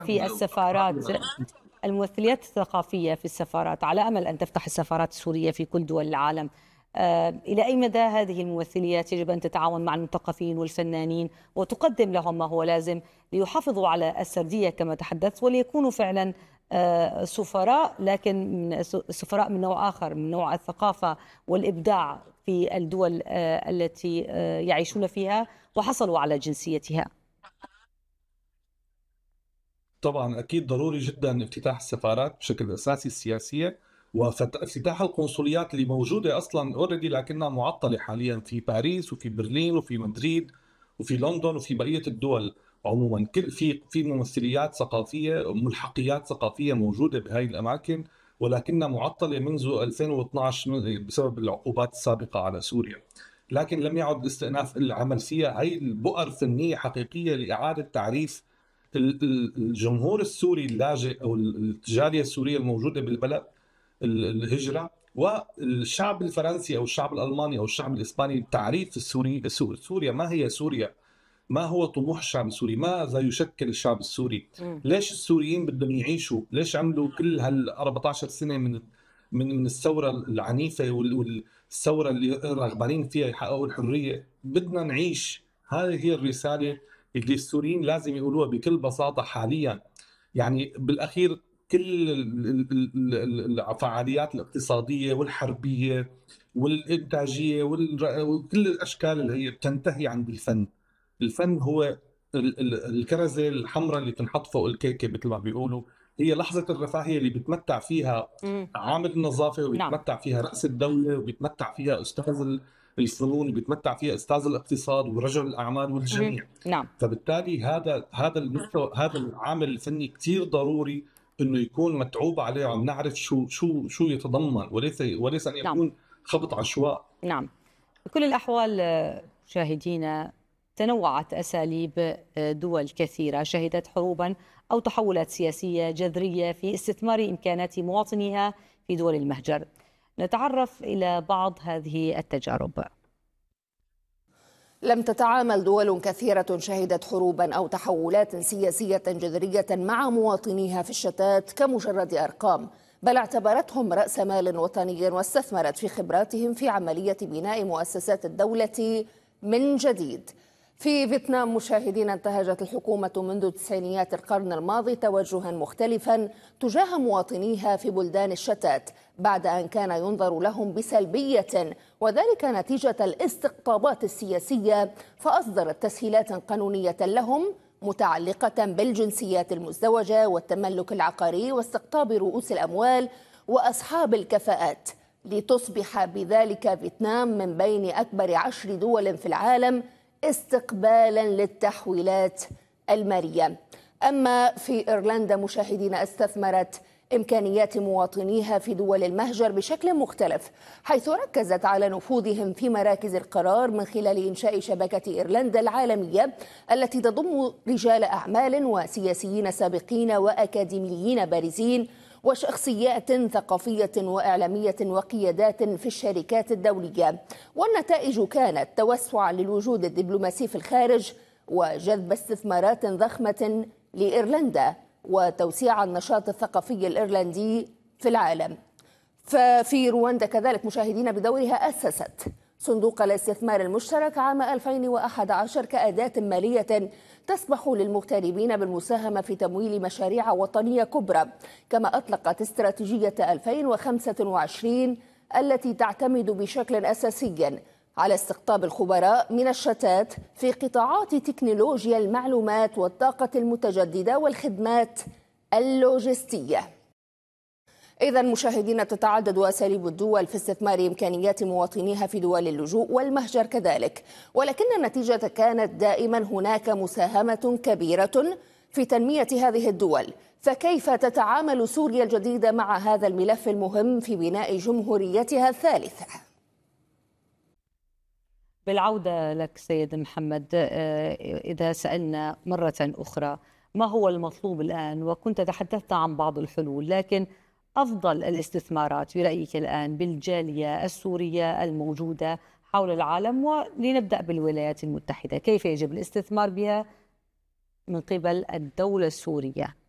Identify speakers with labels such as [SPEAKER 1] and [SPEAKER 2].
[SPEAKER 1] في السفارات، الممثليات الثقافية في السفارات، على أمل أن تفتح السفارات السورية في كل دول العالم، إلى أي مدى هذه الممثليات يجب أن تتعاون مع المثقفين والفنانين وتقدم لهم ما هو لازم ليحافظوا على السردية كما تحدثت، وليكونوا فعلا سفراء، لكن سفراء من نوع آخر، من نوع الثقافة والإبداع في الدول التي يعيشون فيها وحصلوا على جنسيتها؟
[SPEAKER 2] طبعا أكيد ضروري جدا افتتاح السفارات بشكل أساسي السياسية، وافتتاح القنصليات اللي موجودة أصلا اوريدي لكنها معطلة حاليا في باريس وفي برلين وفي مدريد وفي لندن وفي بقية الدول. عموما كل في ممثليات ثقافية، ملحقيات ثقافية موجودة بهاي الأماكن، ولكنها معطلة منذ 2012 بسبب العقوبات السابقة على سوريا. لكن لم يعد الاستئناف العمل فيها. هي البؤر فنية حقيقية لإعادة تعريف الجمهور السوري اللاجئ او الجاليه السوريه الموجوده بالبلد، الهجره، والشعب الفرنسي او الشعب الالماني او الشعب الاسباني، تعريف السوري. سوريا ما هي سوريا؟ ما هو طموح الشعب السوري؟ ماذا يشكل الشعب السوري؟ ليش السوريين بدهم يعيشوا؟ ليش عملوا كل هال 14 سنه من الثوره العنيفه والثوره اللي راغبين فيها يحققوا الحريه؟ بدنا نعيش. هذه هي الرساله اللي السوريين لازم يقولوها بكل بساطه حاليا. يعني بالاخير كل الفعاليات الاقتصاديه والحربيه والانتاجيه وكل الاشكال اللي هي بتنتهي عند الفن. الفن هو الكرزه الحمراء اللي تنحط فوق الكيكه مثل ما بيقولوا. هي لحظه الرفاهيه اللي بيتمتع فيها عامل النظافه،
[SPEAKER 1] نعم.
[SPEAKER 2] وبيتمتع فيها راس الدوله، وبيتمتع فيها استاذ الفنون، وبيتمتع فيها استاذ الاقتصاد ورجل الاعمال والجميع.
[SPEAKER 1] نعم.
[SPEAKER 2] فبالتالي هذا المستوى، هذا العامل الفني كثير ضروري انه يكون متعوب عليه وعم نعرف شو يتضمن، وليس ان
[SPEAKER 1] نعم.
[SPEAKER 2] يكون خبط عشواء.
[SPEAKER 1] نعم. بكل الأحوال مشاهدينا، تنوعت أساليب دول كثيرة شهدت حروبا أو تحولات سياسية جذرية في استثمار إمكانات مواطنيها في دول المهجر. نتعرف إلى بعض هذه التجارب.
[SPEAKER 3] لم تتعامل دول كثيرة شهدت حروبا أو تحولات سياسية جذرية مع مواطنيها في الشتات كمجرد أرقام، بل اعتبرتهم رأس مال وطني واستثمرت في خبراتهم في عملية بناء مؤسسات الدولة من جديد. في فيتنام مشاهدينا، انتهجت الحكومة منذ تسعينيات القرن الماضي توجها مختلفا تجاه مواطنيها في بلدان الشتات بعد أن كان ينظر لهم بسلبية، وذلك نتيجة الاستقطابات السياسية، فأصدرت تسهيلات قانونية لهم متعلقة بالجنسيات المزدوجة والتملك العقاري واستقطاب رؤوس الأموال وأصحاب الكفاءات، لتصبح بذلك فيتنام من بين أكبر 10 دول في العالم استقبالا للتحويلات المالية. أما في إيرلندا مشاهدينا، استثمرت إمكانيات مواطنيها في دول المهجر بشكل مختلف، حيث ركزت على نفوذهم في مراكز القرار من خلال إنشاء شبكة إيرلندا العالمية التي تضم رجال أعمال وسياسيين سابقين وأكاديميين بارزين وشخصيات ثقافية وإعلامية وقيادات في الشركات الدولية. والنتائج كانت توسع للوجود الدبلوماسي في الخارج وجذب استثمارات ضخمة لإيرلندا وتوسيع النشاط الثقافي الإيرلندي في العالم. ففي رواندا كذلك مشاهدين بدورها أسست صندوق الاستثمار المشترك عام 2011 كأداة مالية تسمح للمغتربين بالمساهمة في تمويل مشاريع وطنية كبرى، كما أطلقت استراتيجية 2025 التي تعتمد بشكل أساسي على استقطاب الخبراء من الشتات في قطاعات تكنولوجيا المعلومات والطاقة المتجددة والخدمات اللوجستية. إذا مشاهدين، تتعدد أساليب الدول في استثمار إمكانيات مواطنيها في دول اللجوء والمهجر كذلك، ولكن النتيجة كانت دائما هناك مساهمة كبيرة في تنمية هذه الدول. فكيف تتعامل سوريا الجديدة مع هذا الملف المهم في بناء جمهوريتها الثالثة؟
[SPEAKER 1] بالعودة لك سيد محمد، إذا سألنا مرة أخرى ما هو المطلوب الآن، وكنت تحدثت عن بعض الحلول، لكن أفضل الاستثمارات برأيك الآن بالجالية السورية الموجودة حول العالم، ولنبدأ بالولايات المتحدة، كيف يجب الاستثمار بها من قبل الدولة السورية؟